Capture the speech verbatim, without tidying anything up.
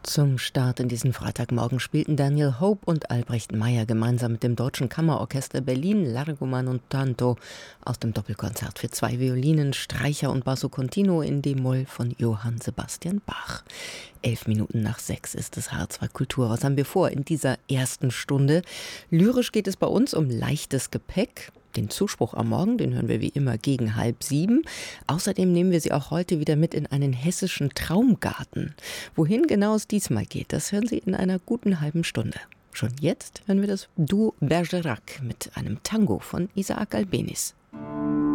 Zum Start in diesen Freitagmorgen spielten Daniel Hope und Albrecht Meyer gemeinsam mit dem Deutschen Kammerorchester Berlin Largo Man und Tanto aus dem Doppelkonzert für zwei Violinen, Streicher und Basso Continuo in D-Moll von Johann Sebastian Bach. Elf Minuten nach sechs ist es H R zwei Kultur. Was haben wir vor in dieser ersten Stunde? Lyrisch geht es bei uns um leichtes Gepäck. Den Zuspruch am Morgen, den hören wir wie immer gegen halb sieben. Außerdem nehmen wir Sie auch heute wieder mit in einen hessischen Traumgarten. Wohin genau es diesmal geht, das hören Sie in einer guten halben Stunde. Schon jetzt hören wir das Duo Bergerac mit einem Tango von Isaac Albéniz.